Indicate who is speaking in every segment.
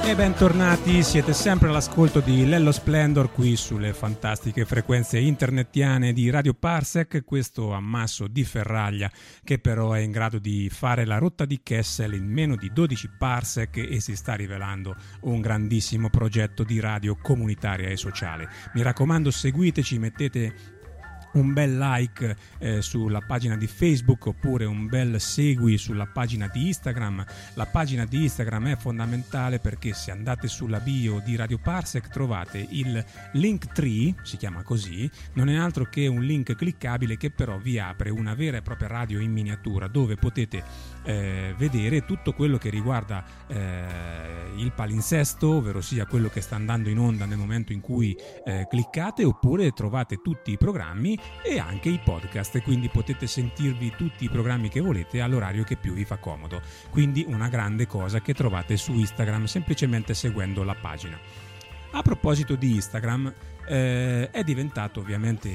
Speaker 1: E bentornati, siete sempre all'ascolto di Lello Splendor qui sulle fantastiche frequenze internetiane di Radio Parsec, questo ammasso di ferraglia che però è in grado di fare la rotta di Kessel in meno di 12 parsec e si sta rivelando un grandissimo progetto di radio comunitaria e sociale. Mi raccomando, seguiteci, mettete un bel like sulla pagina di Facebook oppure un bel segui sulla pagina di Instagram. La pagina di Instagram è fondamentale perché se andate sulla bio di Radio Parsec trovate il Linktree, si chiama così, non è altro che un link cliccabile che però vi apre una vera e propria radio in miniatura dove potete vedere tutto quello che riguarda il palinsesto, ovvero sia quello che sta andando in onda nel momento in cui cliccate, oppure trovate tutti i programmi e anche i podcast, quindi potete sentirvi tutti i programmi che volete all'orario che più vi fa comodo. Quindi una grande cosa che trovate su Instagram semplicemente seguendo la pagina. A proposito di Instagram, è diventato ovviamente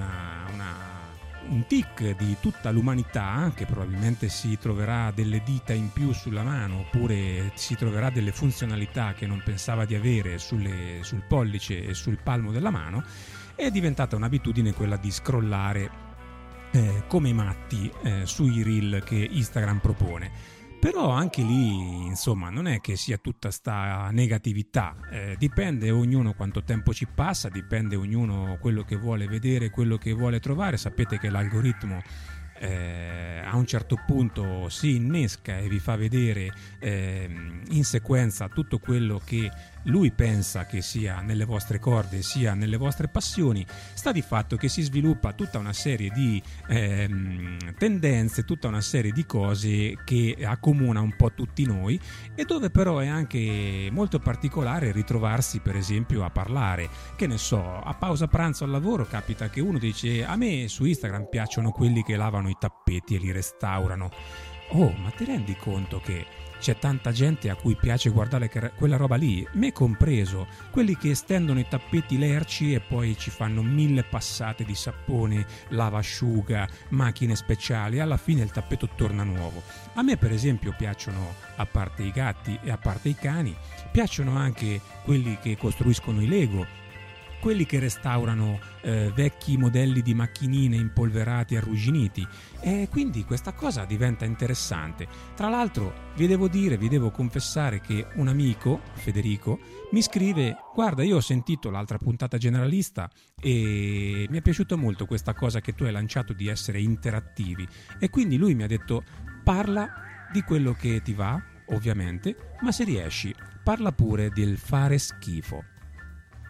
Speaker 1: un tic di tutta l'umanità che probabilmente si troverà delle dita in più sulla mano oppure si troverà delle funzionalità che non pensava di avere sul pollice e sul palmo della mano. È diventata un'abitudine quella di scrollare come i matti sui reel che Instagram propone. Però anche lì, insomma, non è che sia tutta sta negatività, dipende ognuno quanto tempo ci passa, dipende ognuno quello che vuole vedere, quello che vuole trovare. Sapete che l'algoritmo a un certo punto si innesca e vi fa vedere in sequenza tutto quello che lui pensa che sia nelle vostre corde, sia nelle vostre passioni. Sta di fatto che si sviluppa tutta una serie di tendenze, tutta una serie di cose che accomuna un po' tutti noi e dove però è anche molto particolare ritrovarsi per esempio a parlare, che ne so, a pausa pranzo al lavoro capita che uno dice: a me su Instagram piacciono quelli che lavano i tappeti e li restaurano. Oh, ma ti rendi conto che c'è tanta gente a cui piace guardare quella roba lì, me compreso, quelli che stendono i tappeti lerci e poi ci fanno 1000 passate di sapone, lavasciuga, macchine speciali, alla fine il tappeto torna nuovo. A me per esempio piacciono, a parte i gatti e a parte i cani, piacciono anche quelli che costruiscono i Lego, quelli che restaurano vecchi modelli di macchinine impolverati e arrugginiti, e quindi questa cosa diventa interessante. Tra l'altro vi devo confessare che un amico, Federico, mi scrive: guarda, io ho sentito l'altra puntata generalista e mi è piaciuta molto questa cosa che tu hai lanciato di essere interattivi, e quindi lui mi ha detto: parla di quello che ti va, ovviamente, ma se riesci parla pure del fare schifo.